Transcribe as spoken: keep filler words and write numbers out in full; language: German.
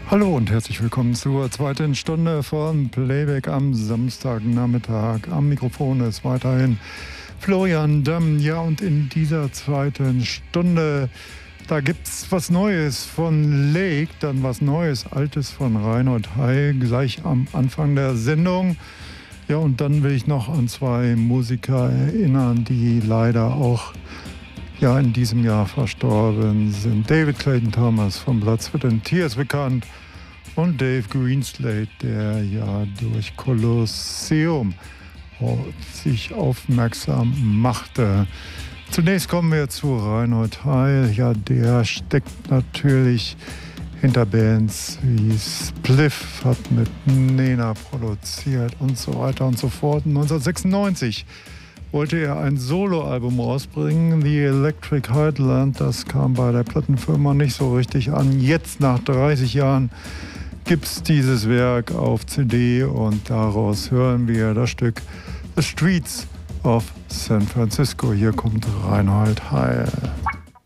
Hallo und herzlich willkommen zur zweiten Stunde von Playback am Samstagnachmittag. Am Mikrofon ist weiterhin Florian Damm. Ja, und in dieser zweiten Stunde, da gibt's was Neues von Lake, dann was Neues, Altes von Reinhold Heil, gleich am Anfang der Sendung. Ja, und dann will ich noch an zwei Musiker erinnern, die leider auch ja, in diesem Jahr verstorben sind. David Clayton Thomas von Blood, Sweat and Tears bekannt und Dave Greenslade, der ja durch Colosseum sich aufmerksam machte. Zunächst kommen wir zu Reinhold Heil. Ja, der steckt natürlich hinter Bands wie Spliff, hat mit Nena produziert und so weiter und so fort. neunzehnhundertsechsundneunzig wollte er ein Soloalbum rausbringen, The Electric Heartland. Das kam bei der Plattenfirma nicht so richtig an. Jetzt, nach dreißig Jahren, gibt's dieses Werk auf C D und daraus hören wir das Stück The Streets of San Francisco. Hier kommt Reinhold Heil.